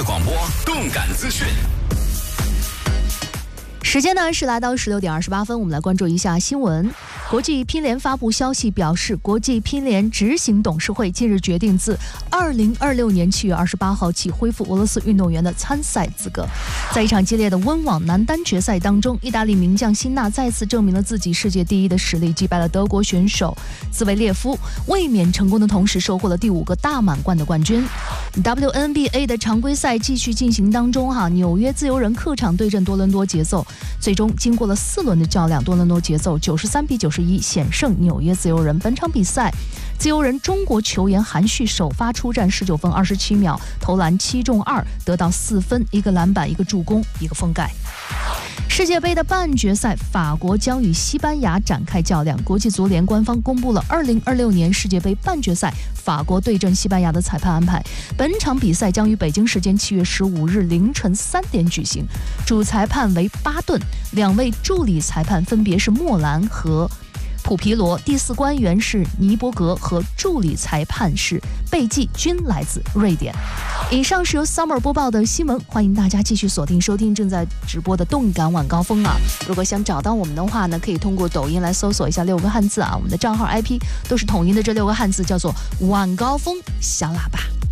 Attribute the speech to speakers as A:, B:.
A: 广播，动感资讯。
B: 时间呢是来到16点28分，我们来关注一下新闻。国际乒联发布消息表示，国际乒联执行董事会近日决定自2026年7月28号起恢复俄罗斯运动员的参赛资格。在一场激烈的温网男单决赛当中，意大利名将辛纳再次证明了自己世界第一的实力，击败了德国选手兹维列夫，卫冕成功的同时收获了第5个大满贯的冠军。WNBA 的常规赛继续进行当中纽约自由人客场对阵多伦多节奏，最终经过了4轮的较量，多伦多节奏93比91险胜纽约自由人。本场比赛，自由人中国球员韩旭首发出战19分27秒，投篮7中2，得到4分，1个篮板，1个助攻，1个封盖。世界杯的半决赛，法国将与西班牙展开较量。国际足联官方公布了2026年世界杯半决赛法国对阵西班牙的裁判安排。本场比赛将于北京时间7月15日凌晨3点举行。主裁判为巴顿，2位助理裁判分别是莫兰和普皮罗，第4官员是尼伯格和助理裁判是贝季，均来自瑞典。以上是由 Summer 播报的新闻，欢迎大家继续锁定收听正在直播的动感晚高峰如果想找到我们的话呢，可以通过抖音来搜索一下6个汉字我们的账号 IP 都是统一的，这6个汉字叫做晚高峰小喇叭。